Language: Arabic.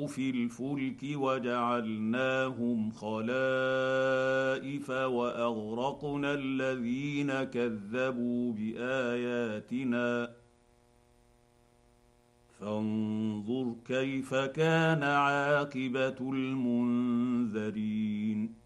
وركبوا في الفلك وجعلناهم خلائف واغرقنا الذين كذبوا باياتنا فانظر كيف كان عاقبه المنذرين